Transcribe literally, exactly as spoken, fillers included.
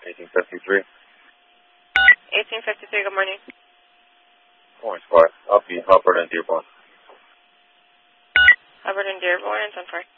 eighteen fifty-three. eighteen fifty-three, good morning. Morning, Squad. Up, Hubbard and Dearborn. Hubbard and Dearborn, ten four.